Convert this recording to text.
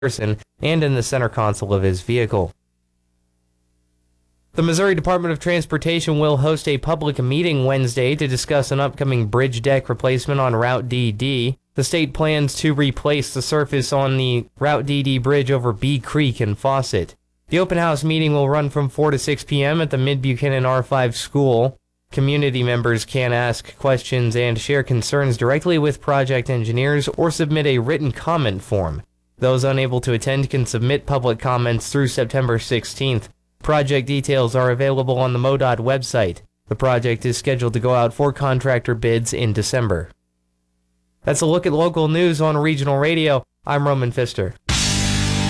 person and in the center console of his vehicle. The Missouri Department of Transportation will host a public meeting Wednesday to discuss an upcoming bridge deck replacement on Route DD. The state plans to replace the surface on the Route DD bridge over Bee Creek in Fawcett. The open house meeting will run from 4 to 6 p.m. at the Mid-Buchanan R5 school. Community members can ask questions and share concerns directly with project engineers or submit a written comment form. Those unable to attend can submit public comments through September 16th. Project details are available on the MoDOT website. The project is scheduled to go out for contractor bids in December. That's a look at local news on Regional Radio. I'm Roman Pfister.